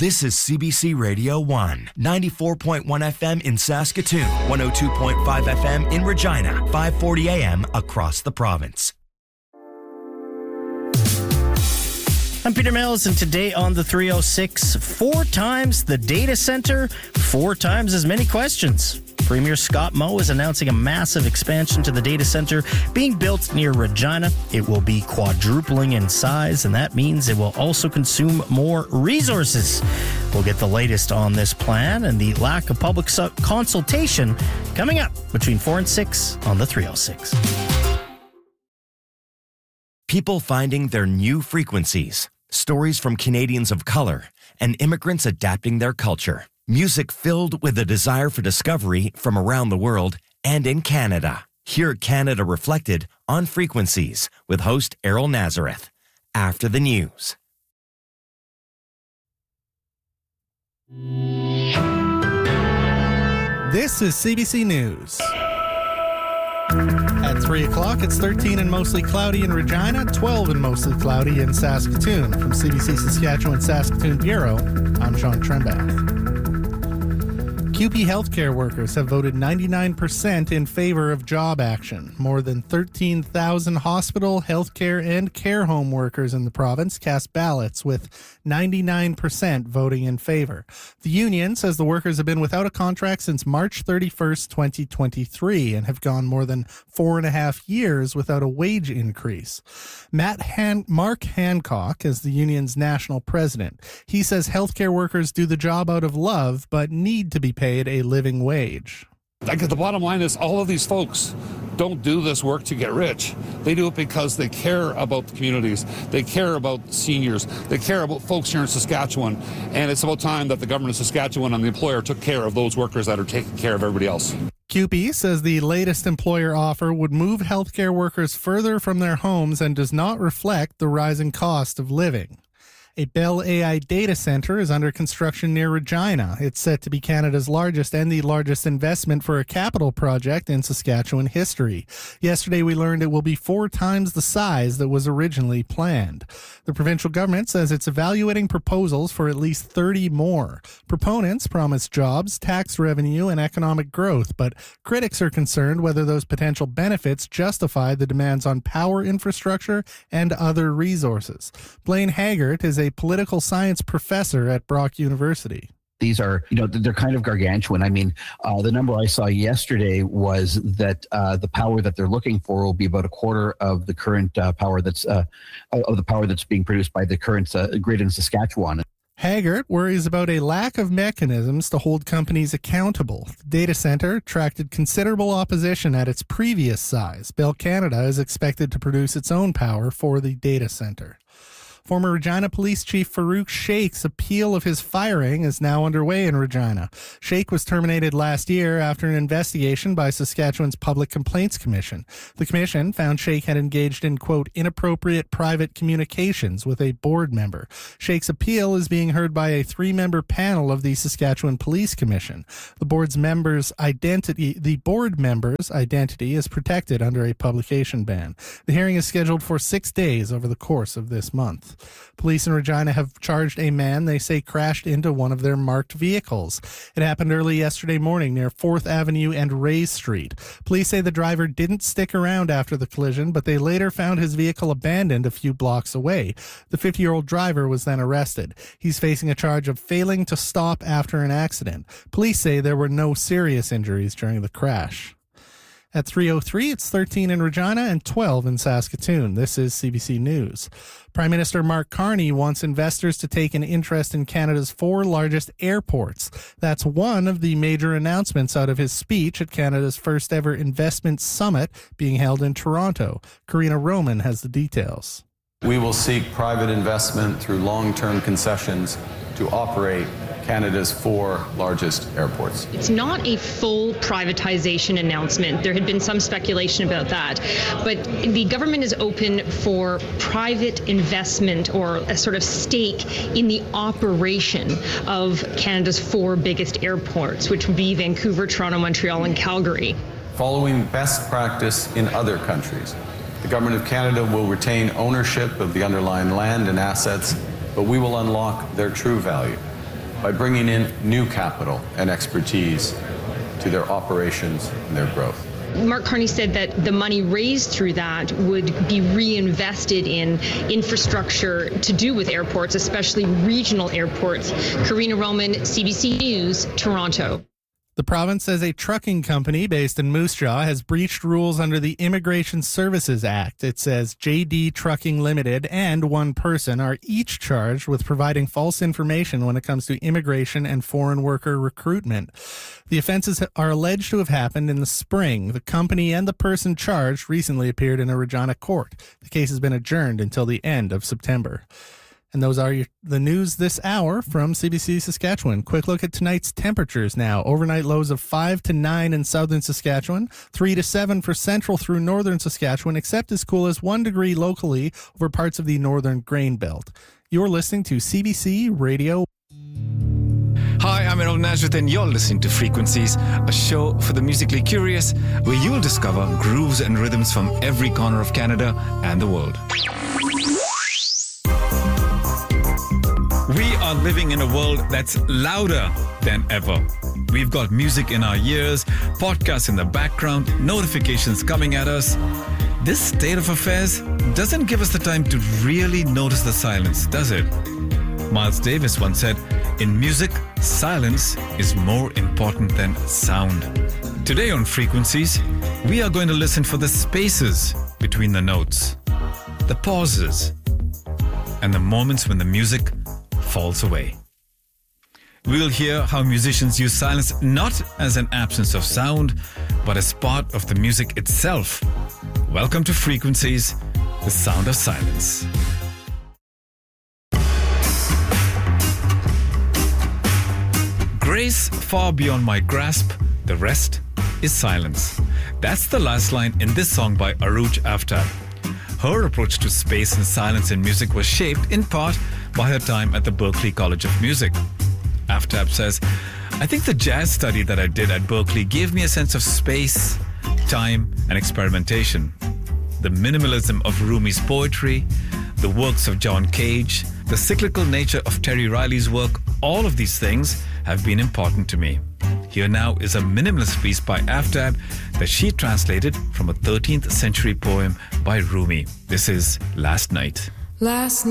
This is CBC Radio 1, 94.1 FM in Saskatoon, 102.5 FM in Regina, 540 AM across the province. I'm Peter Mills, and today on the 306, 4 times the data center, 4 times as many questions. Premier Scott Moe is announcing a massive expansion to the data center being built near Regina. It will be quadrupling in size, and that means it will also consume more resources. We'll get the latest on this plan and the lack of public consultation coming up between 4 and 6 on the 306. People finding their new frequencies, stories from Canadians of color, and immigrants adapting their culture. Music filled with a desire for discovery from around the world and in Canada. Hear Canada Reflected on Frequencies with host Errol Nazareth. After the news. This is CBC News. At 3 o'clock, it's 13 and mostly cloudy in Regina, 12 and mostly cloudy in Saskatoon. From CBC Saskatchewan Saskatoon Bureau, I'm Sean Trembath. QP healthcare workers have voted 99% in favor of job action. More than 13,000 hospital, healthcare, and care home workers in the province cast ballots, with 99% voting in favor. The union says the workers have been without a contract since March 31st, 2023, and have gone more than 4.5 years without a wage increase. Mark Hancock is the union's national president. He says healthcare workers do the job out of love, but need to be paid a living wage. The bottom line is all of these folks don't do this work to get rich. They do it because they care about the communities. They care about seniors. They care about folks here in Saskatchewan. And it's about time that the government of Saskatchewan and the employer took care of those workers that are taking care of everybody else. QP says the latest employer offer would move healthcare workers further from their homes and does not reflect the rising cost of living. A Bell AI data center is under construction near Regina. It's set to be Canada's largest and the largest investment for a capital project in Saskatchewan history. Yesterday, we learned it will be 4 times the size that was originally planned. The provincial government says it's evaluating proposals for at least 30 more. Proponents promise jobs, tax revenue, and economic growth, but critics are concerned whether those potential benefits justify the demands on power infrastructure and other resources. Blaine Haggart is a political science professor at Brock University. These are, they're kind of gargantuan. I mean, the number I saw yesterday was that the power that they're looking for will be about a quarter of the current power that's being produced by the current grid in Saskatchewan. Haggart worries about a lack of mechanisms to hold companies accountable. The data center attracted considerable opposition at its previous size. Bell Canada is expected to produce its own power for the data center. Former Regina Police Chief Farouk Sheikh's appeal of his firing is now underway in Regina. Sheikh was terminated last year after an investigation by Saskatchewan's Public Complaints Commission. The commission found Sheikh had engaged in, quote, inappropriate private communications with a board member. Sheikh's appeal is being heard by a 3-member panel of the Saskatchewan Police Commission. The board member's identity is protected under a publication ban. The hearing is scheduled for 6 days over the course of this month. Police in Regina have charged a man they say crashed into one of their marked vehicles. It happened early yesterday morning near 4th Avenue and Ray Street. Police say the driver didn't stick around after the collision, but they later found his vehicle abandoned a few blocks away. The 50-year-old driver was then arrested. He's facing a charge of failing to stop after an accident. Police say there were no serious injuries during the crash. At 3:03, it's 13 in Regina and 12 in Saskatoon. This is CBC News. Prime Minister Mark Carney wants investors to take an interest in Canada's 4 largest airports. That's one of the major announcements out of his speech at Canada's first ever investment summit being held in Toronto. Karina Roman has the details. We will seek private investment through long-term concessions to operate Canada's 4 largest airports. It's not a full privatization announcement. There had been some speculation about that. But the government is open for private investment or a sort of stake in the operation of Canada's 4 biggest airports, which would be Vancouver, Toronto, Montreal, and Calgary. Following best practice in other countries, the Government of Canada will retain ownership of the underlying land and assets, but we will unlock their true value. by bringing in new capital and expertise to their operations and their growth. Mark Carney said that the money raised through that would be reinvested in infrastructure to do with airports, especially regional airports. Karina Roman, CBC News, Toronto. The province says a trucking company based in Moose Jaw has breached rules under the Immigration Services Act. It says JD Trucking Limited and one person are each charged with providing false information when it comes to immigration and foreign worker recruitment. The offenses are alleged to have happened in the spring. The company and the person charged recently appeared in a Regina court. The case has been adjourned until the end of September. And those are the news this hour from CBC Saskatchewan. Quick look at tonight's temperatures now. Overnight lows of 5 to 9 in southern Saskatchewan, 3 to 7 for central through northern Saskatchewan, except as cool as 1 degree locally over parts of the northern grain belt. You're listening to CBC Radio. Hi, I'm Errol Nazareth and you're listening to Frequencies, a show for the musically curious where you'll discover grooves and rhythms from every corner of Canada and the world. We are living in a world that's louder than ever. We've got music in our ears, podcasts in the background, notifications coming at us. This state of affairs doesn't give us the time to really notice the silence, does it? Miles Davis once said, "In music, silence is more important than sound." Today on Frequencies, we are going to listen for the spaces between the notes, the pauses, and the moments when the music falls away. We'll hear how musicians use silence not as an absence of sound, but as part of the music itself. Welcome to Frequencies, the sound of silence. Grace far beyond my grasp, the rest is silence. That's the last line in this song by Arooj Aftab. Her approach to space and silence in music was shaped in part by her time at the Berklee College of Music. Aftab says, "I think the jazz study that I did at Berklee gave me a sense of space, time, and experimentation. The minimalism of Rumi's poetry, the works of John Cage, the cyclical nature of Terry Riley's work, all of these things have been important to me." Here now is a minimalist piece by Aftab that she translated from a 13th century poem by Rumi. This is Last Night. Last